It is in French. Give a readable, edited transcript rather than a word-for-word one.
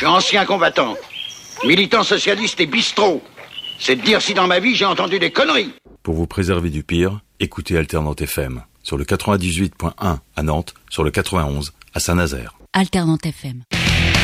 suis ancien combattant, militant socialiste et bistrot. C'est de dire si dans ma vie j'ai entendu des conneries. Pour vous préserver du pire, écoutez Alternante FM sur le 98.1 à Nantes, sur le 91 à Saint-Nazaire. Alternante FM.